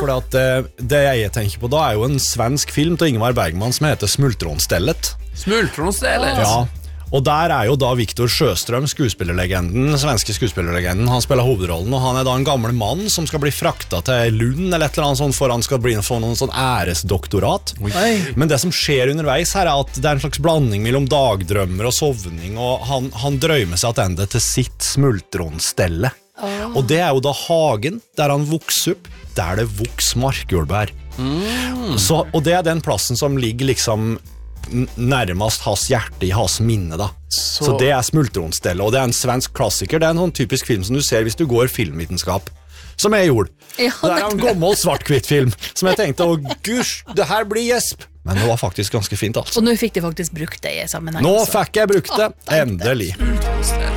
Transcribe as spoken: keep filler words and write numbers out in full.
for at, uh, det jeg tenker på da er jo en svensk film til Ingmar Bergman som heter Smultronstellet. Smultronstellet? Ja. Og der er jo da Viktor Sjöström, skuespillerlegenden, svenske skuespillerlegenden. Han spiller hovedrollen, og han er da en gammel mann som skal bli fraktet til Lund, eller et eller annet sånt, for han skal bli, få noen sånn æresdoktorat. Oi. Men det som skjer underveis her er at det er en slags blanding mellom dagdrømmer og sovning, og han, han drømmer seg tilbake til sitt smultronstelle. Oh. Og det er jo da hagen, der han vokser opp, der det vokser markjordbær. Mm. Så, og det er den plassen som ligger liksom nærmest hans hjerte i hans minne da. Så. Så det er Smultronstellet, og det er en svensk klassiker. Det er en sånn typisk film som du ser hvis du går filmvitenskap, som jeg gjorde. Ja, det er en gammel svart-hvitt film som jeg tenkte, å gusj, det her blir gjesp. Men det var faktisk ganske fint altså. Og nå fikk de faktisk brukt det i sammenheng. Nå fikk jeg brukt det, endelig.